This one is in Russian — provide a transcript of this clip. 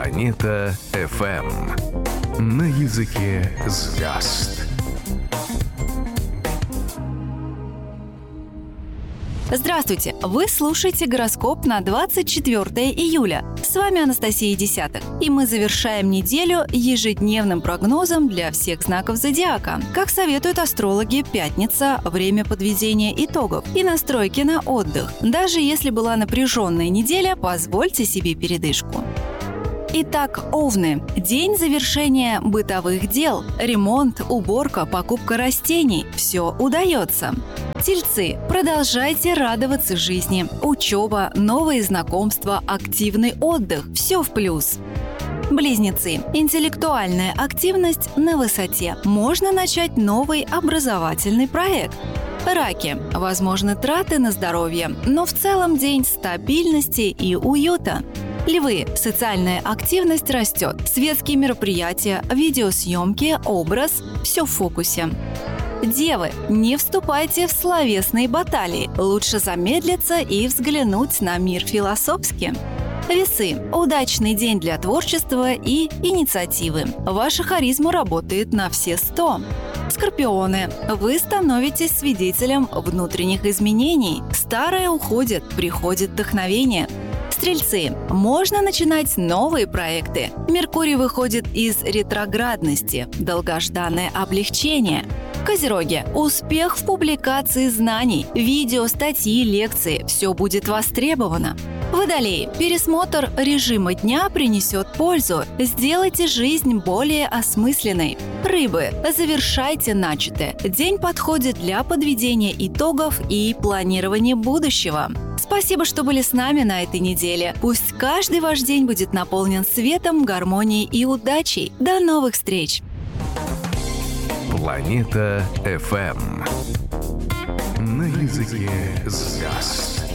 Планета FM. На языке звезд. Здравствуйте! Вы слушаете гороскоп на 24 июля. С вами Анастасия Десятых. И мы завершаем неделю ежедневным прогнозом для всех знаков зодиака. Как советуют астрологи, пятница – время подведения итогов и настройки на отдых. Даже если была напряженная неделя, позвольте себе передышку. Итак, Овны. День завершения бытовых дел. Ремонт, уборка, покупка растений – все удается. Тельцы. Продолжайте радоваться жизни. Учеба, новые знакомства, активный отдых – все в плюс. Близнецы. Интеллектуальная активность на высоте. Можно начать новый образовательный проект. Раки. Возможны траты на здоровье, но в целом день стабильности и уюта. Львы. Социальная активность растет. Светские мероприятия, видеосъемки, образ – все в фокусе. Девы, не вступайте в словесные баталии. Лучше замедлиться и взглянуть на мир философски. Весы. Удачный день для творчества и инициативы. Ваша харизма работает на все 100. Скорпионы. Вы становитесь свидетелем внутренних изменений. Старое уходит, приходит вдохновение. Стрельцы. Можно начинать новые проекты. Меркурий выходит из ретроградности. Долгожданное облегчение. Козероги. Успех в публикации знаний, видео, статьи, лекции – все будет востребовано. Водолеи. Пересмотр режима дня принесет пользу. Сделайте жизнь более осмысленной. Рыбы. Завершайте начатое. День подходит для подведения итогов и планирования будущего. Спасибо, что были с нами на этой неделе. Пусть каждый ваш день будет наполнен светом, гармонией и удачей. До новых встреч! Планета FM. На языке звезд.